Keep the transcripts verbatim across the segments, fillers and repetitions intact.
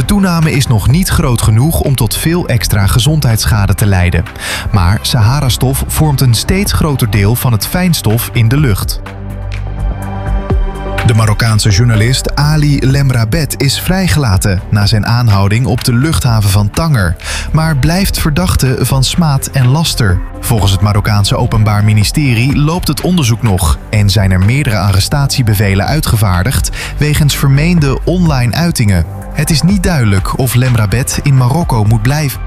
De toename is nog niet groot genoeg om tot veel extra gezondheidsschade te leiden. Maar Sahara-stof vormt een steeds groter deel van het fijnstof in de lucht. De Marokkaanse journalist Ali Lemrabet is vrijgelaten na zijn aanhouding op de luchthaven van Tanger, maar blijft verdachte van smaad en laster. Volgens het Marokkaanse Openbaar Ministerie loopt het onderzoek nog en zijn er meerdere arrestatiebevelen uitgevaardigd wegens vermeende online uitingen. Het is niet duidelijk of Lemrabet in Marokko moet blijven.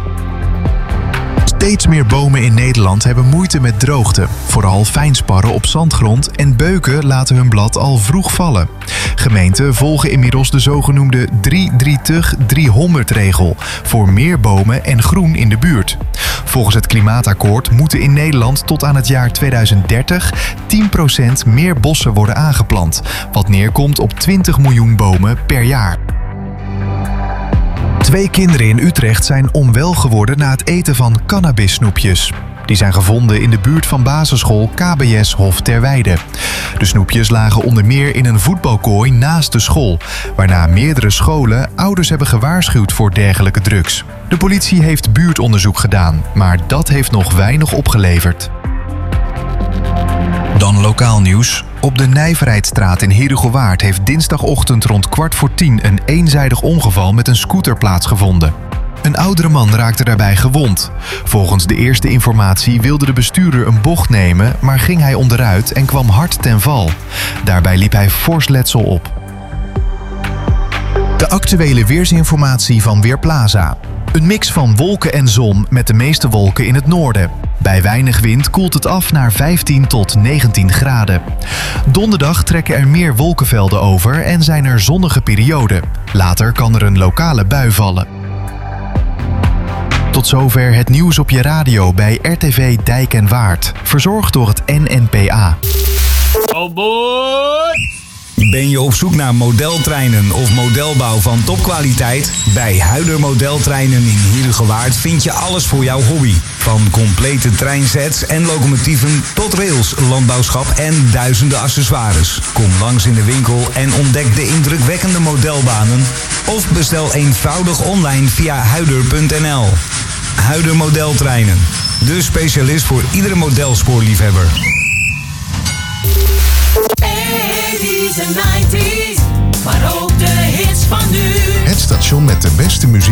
Steeds meer bomen in Nederland hebben moeite met droogte. Vooral fijnsparren op zandgrond en beuken laten hun blad al vroeg vallen. Gemeenten volgen inmiddels de zogenoemde drie drietig driehonderd regel voor meer bomen en groen in de buurt. Volgens het Klimaatakkoord moeten in Nederland tot aan het jaar tweeduizend dertig tien procent meer bossen worden aangeplant, wat neerkomt op twintig miljoen bomen per jaar. Twee kinderen in Utrecht zijn onwel geworden na het eten van cannabissnoepjes. Die zijn gevonden in de buurt van basisschool K B S Hof ter Weide. De snoepjes lagen onder meer in een voetbalkooi naast de school, waarna meerdere scholen ouders hebben gewaarschuwd voor dergelijke drugs. De politie heeft buurtonderzoek gedaan, maar dat heeft nog weinig opgeleverd. Dan lokaal nieuws. Op de Nijverheidstraat in Herugewaard heeft dinsdagochtend rond kwart voor tien een eenzijdig ongeval met een scooter plaatsgevonden. Een oudere man raakte daarbij gewond. Volgens de eerste informatie wilde de bestuurder een bocht nemen, maar ging hij onderuit en kwam hard ten val. Daarbij liep hij fors letsel op. De actuele weersinformatie van Weerplaza. Een mix van wolken en zon met de meeste wolken in het noorden. Bij weinig wind koelt het af naar vijftien tot negentien graden. Donderdag trekken er meer wolkenvelden over en zijn er zonnige perioden. Later kan er een lokale bui vallen. Tot zover het nieuws op je radio bij R T V Dijk en Waard. Verzorgd door het N N P A. Oh boy! Ben je op zoek naar modeltreinen of modelbouw van topkwaliteit? Bij Huider Modeltreinen in Herugewaard vind je alles voor jouw hobby. Van complete treinsets en locomotieven tot rails, landbouwschap en duizenden accessoires. Kom langs in de winkel en ontdek de indrukwekkende modelbanen. Of bestel eenvoudig online via huider punt n l. Huider Modeltreinen. De specialist voor iedere modelspoorliefhebber. eighties en nineties, maar ook de hits van nu. Het station met de beste muziek